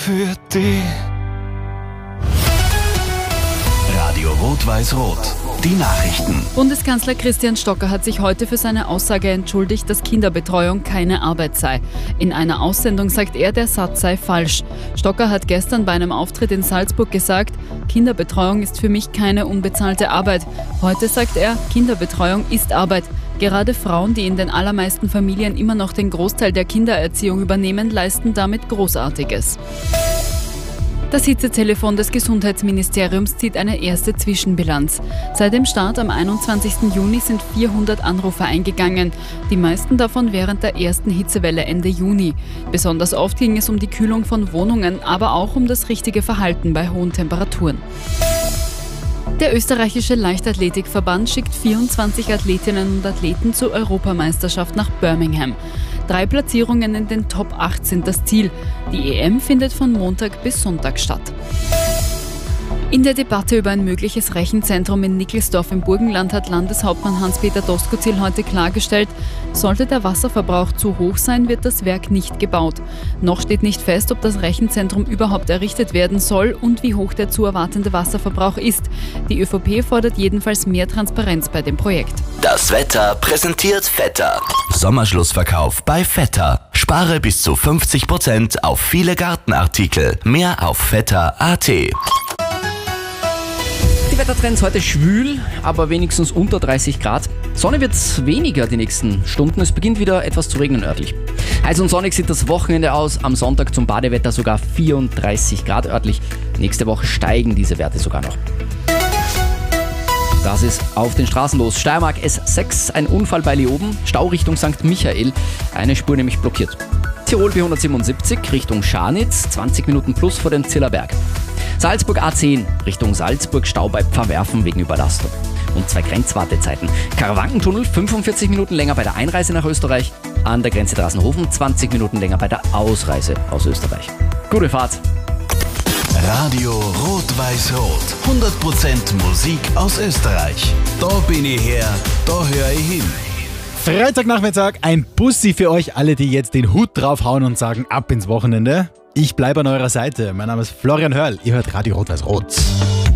für die. Radio Rot-Weiß-Rot. Die Nachrichten. Bundeskanzler Christian Stocker hat sich heute für seine Aussage entschuldigt, dass Kinderbetreuung keine Arbeit sei. In einer Aussendung sagt er, der Satz sei falsch. Stocker hat gestern bei einem Auftritt in Salzburg gesagt, Kinderbetreuung ist für mich keine unbezahlte Arbeit. Heute sagt er, Kinderbetreuung ist Arbeit. Gerade Frauen, die in den allermeisten Familien immer noch den Großteil der Kindererziehung übernehmen, leisten damit Großartiges. Das Hitzetelefon des Gesundheitsministeriums zieht eine erste Zwischenbilanz. Seit dem Start am 21. Juni sind 400 Anrufe eingegangen. Die meisten davon während der ersten Hitzewelle Ende Juni. Besonders oft ging es um die Kühlung von Wohnungen, aber auch um das richtige Verhalten bei hohen Temperaturen. Der österreichische Leichtathletikverband schickt 24 Athletinnen und Athleten zur Europameisterschaft nach Birmingham. 3 Platzierungen in den Top 8 sind das Ziel. Die EM findet von Montag bis Sonntag statt. In der Debatte über ein mögliches Rechenzentrum in Nickelsdorf im Burgenland hat Landeshauptmann Hans-Peter Doskozil heute klargestellt, sollte der Wasserverbrauch zu hoch sein, wird das Werk nicht gebaut. Noch steht nicht fest, ob das Rechenzentrum überhaupt errichtet werden soll und wie hoch der zu erwartende Wasserverbrauch ist. Die ÖVP fordert jedenfalls mehr Transparenz bei dem Projekt. Das Wetter präsentiert Vetter. Sommerschlussverkauf bei Vetter. Spare bis zu 50% auf viele Gartenartikel. Mehr auf vetter.at. Die Wettertrends heute schwül, aber wenigstens unter 30 Grad. Sonne wird weniger die nächsten Stunden. Es beginnt wieder etwas zu regnen örtlich. Heiß und sonnig sieht das Wochenende aus. Am Sonntag zum Badewetter sogar 34 Grad örtlich. Nächste Woche steigen diese Werte sogar noch. Das ist auf den Straßen los. Steiermark S6, ein Unfall bei Leoben. Stau Richtung St. Michael. Eine Spur nämlich blockiert. Tirol B177 Richtung Scharnitz. 20 Minuten plus vor dem Zillerberg. Salzburg A10 Richtung Salzburg, Stau bei Pfarrwerfen wegen Überlastung. Und 2 Grenzwartezeiten. Karawankentunnel 45 Minuten länger bei der Einreise nach Österreich. An der Grenze Drassenhofen 20 Minuten länger bei der Ausreise aus Österreich. Gute Fahrt! Radio Rot-Weiß-Rot. 100% Musik aus Österreich. Da bin ich her, da höre ich hin. Freitagnachmittag, ein Bussi für euch alle, die jetzt den Hut draufhauen und sagen, ab ins Wochenende. Ich bleibe an eurer Seite. Mein Name ist Florian Hörl. Ihr hört Radio Rot-Weiß-Rot.